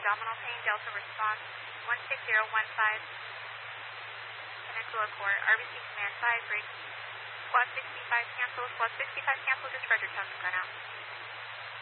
abdominal pain, Delta response 16015. Peninsula Court, RBC Command 5, break. Squad 65 cancel, Squad 65 cancel, disregard your token, gun out.